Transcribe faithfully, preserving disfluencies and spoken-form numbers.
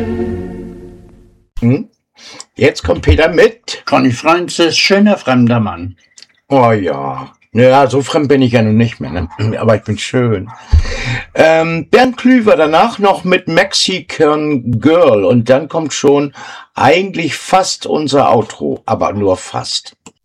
Hm? Jetzt kommt Peter mit Conny Francis, schöner fremder Mann. Oh ja, ja, so fremd bin ich ja nun nicht mehr, ne? Aber ich bin schön. Ähm, Bernd Klüver danach noch mit Mexican Girl und dann kommt schon eigentlich fast unser Outro, aber nur fast.